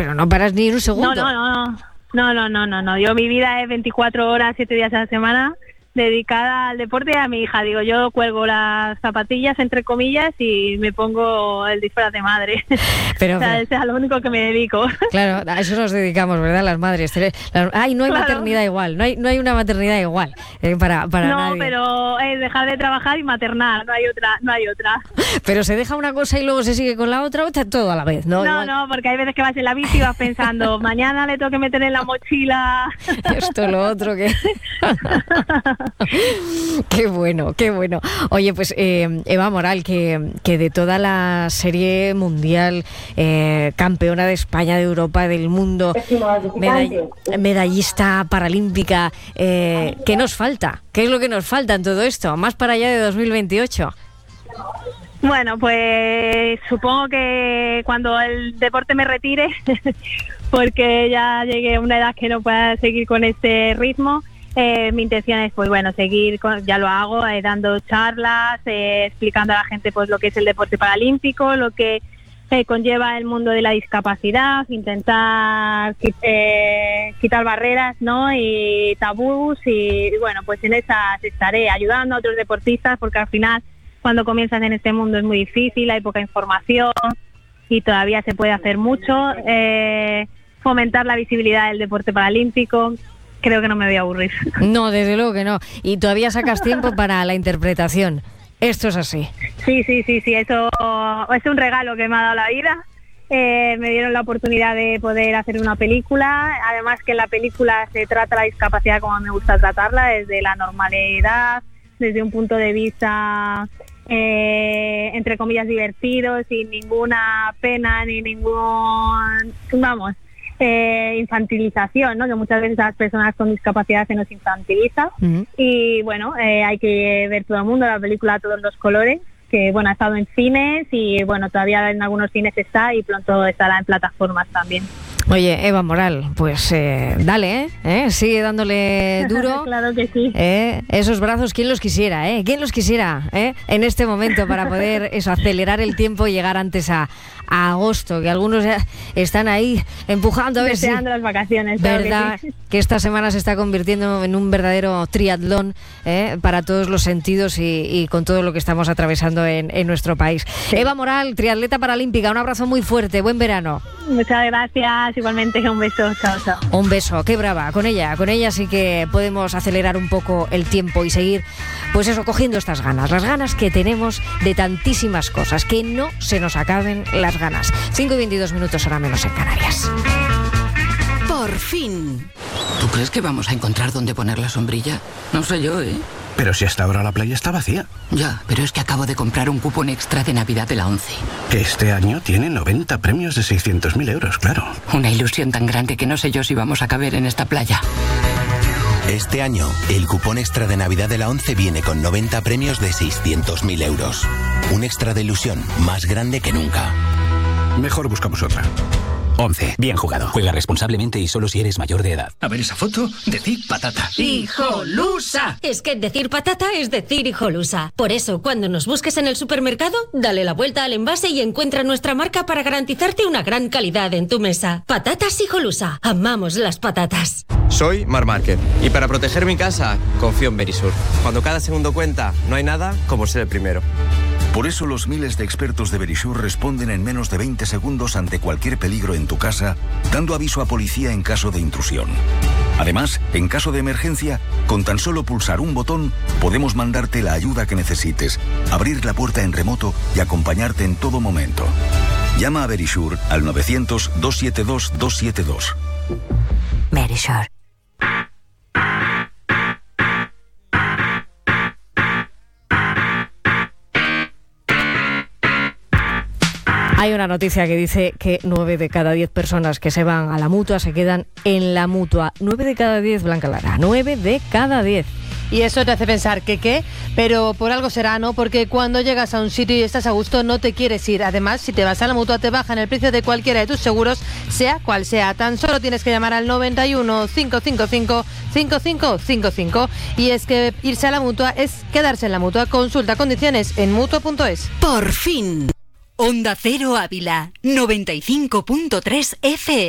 pero no paras ni un segundo. No. Yo mi vida es 24 horas, 7 días a la semana, dedicada al deporte y a mi hija. Digo, yo cuelgo las zapatillas, entre comillas, y me pongo el disfraz de madre. Pero es a lo único que me dedico. Claro, a eso nos dedicamos, ¿verdad? Las madres. No hay Claro. maternidad igual, no hay una maternidad igual para nadie. No, pero es dejar de trabajar y maternar, no hay otra. Pero se deja una cosa y luego se sigue con la otra, o todo a la vez, ¿no? No, porque hay veces que vas en la bici y vas pensando, mañana le tengo que meter en la mochila esto, lo otro, que... Qué bueno. Oye, pues Eva Moral, que de toda la serie mundial, campeona de España, de Europa, del mundo, medallista paralímpica, ¿qué nos falta? ¿Qué es lo que nos falta en todo esto? Más para allá de 2028. Bueno, pues supongo que cuando el deporte me retire, porque ya llegué a una edad que no pueda seguir con este ritmo, mi intención es, pues bueno, seguir, ya lo hago, dando charlas, explicando a la gente pues lo que es el deporte paralímpico, lo que conlleva el mundo de la discapacidad, intentar quitar barreras, ¿no? Y tabús, y bueno, pues en esas estaré ayudando a otros deportistas, porque al final cuando comienzas en este mundo es muy difícil, hay poca información y todavía se puede hacer mucho. Fomentar la visibilidad del deporte paralímpico, creo que no me voy a aburrir. No, desde luego que no. Y todavía sacas tiempo para la interpretación. Esto es así. Sí, eso es un regalo que me ha dado la vida. Me dieron la oportunidad de poder hacer una película, además que en la película se trata la discapacidad como me gusta tratarla, desde la normalidad, desde un punto de vista entre comillas divertido, sin ninguna pena ni infantilización, ¿no? Que muchas veces a las personas con discapacidad se nos infantiliza. Uh-huh. Y bueno, hay que ver todo el mundo, la película a todos los colores, que bueno, ha estado en cines y bueno, todavía en algunos cines está y pronto estará en plataformas también. Oye, Eva Moral, pues dale, sigue dándole duro. Claro que sí. Esos brazos, ¿quién los quisiera? ¿Quién los quisiera en este momento para poder acelerar el tiempo y llegar antes a agosto? Que algunos ya están ahí empujando a ver deseando las vacaciones. ¿Verdad? Que esta semana se está convirtiendo en un verdadero triatlón para todos los sentidos y con todo lo que estamos atravesando en nuestro país. Sí. Eva Moral, triatleta paralímpica, un abrazo muy fuerte, buen verano. Muchas gracias, igualmente, un beso, chao. Un beso, qué brava, con ella sí que podemos acelerar un poco el tiempo y seguir, pues eso, cogiendo estas ganas, las ganas que tenemos de tantísimas cosas, que no se nos acaben las ganas. 5:22, hora menos en Canarias. Por fin. ¿Tú crees que vamos a encontrar dónde poner la sombrilla? No sé yo, ¿eh? Pero si hasta ahora la playa está vacía. Ya, pero es que acabo de comprar un cupón extra de Navidad de la ONCE. Que este año tiene 90 premios de 600.000 euros, claro. Una ilusión tan grande que no sé yo si vamos a caber en esta playa. Este año, el cupón extra de Navidad de la ONCE viene con 90 premios de 600.000 euros. Un extra de ilusión más grande que nunca. Mejor buscamos otra. ONCE. Bien jugado. Juega responsablemente y solo si eres mayor de edad. A ver esa foto, decir patata. ¡Hijolusa! Es que decir patata es decir hijolusa. Por eso, cuando nos busques en el supermercado, dale la vuelta al envase y encuentra nuestra marca para garantizarte una gran calidad en tu mesa. Patatas Hijolusa. Amamos las patatas. Soy Mar Márquez y para proteger mi casa, confío en Verisur. Cuando cada segundo cuenta, no hay nada como ser el primero. Por eso los miles de expertos de Verisur responden en menos de 20 segundos ante cualquier peligro en tu casa, dando aviso a policía en caso de intrusión. Además, en caso de emergencia, con tan solo pulsar un botón, podemos mandarte la ayuda que necesites, abrir la puerta en remoto y acompañarte en todo momento. Llama a Verisur al 900-272-272. Verisur. Hay una noticia que dice que 9 de cada 10 personas que se van a la Mutua se quedan en la Mutua. 9 de cada 10, Blanca Lara. 9 de cada 10. Y eso te hace pensar que qué, pero por algo será, ¿no? Porque cuando llegas a un sitio y estás a gusto, no te quieres ir. Además, si te vas a la Mutua, te bajan el precio de cualquiera de tus seguros, sea cual sea. Tan solo tienes que llamar al 91 555 5555. Y es que irse a la Mutua es quedarse en la Mutua. Consulta condiciones en mutua.es. Por fin. Onda Cero Ávila, 95.3 FM.